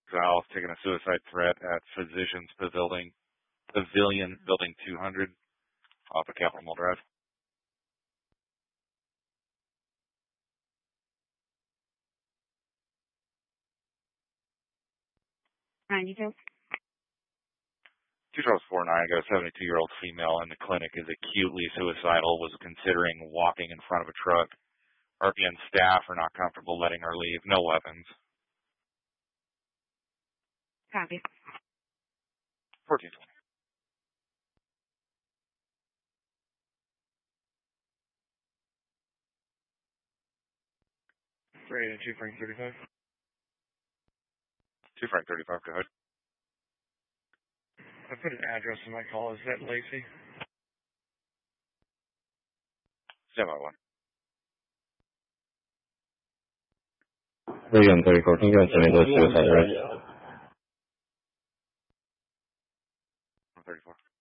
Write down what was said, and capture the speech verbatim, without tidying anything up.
Valve taking a suicide threat at Physicians Pavilion, Pavilion Building two hundred off of Capitol Mall Drive. Nine details. two Charles four nine, got a seventy-two-year-old female in the clinic is acutely suicidal, was considering walking in front of a truck. R P N staff are not comfortable letting her leave. No weapons. Copy. fourteen twenty. Three and two Frank thirty-five. two Frank thirty-five, go ahead. I put an address in my call. Is that Lacey? Stand by one. Again, thirty-four, can you guys send me those suicide rates? thirty-four.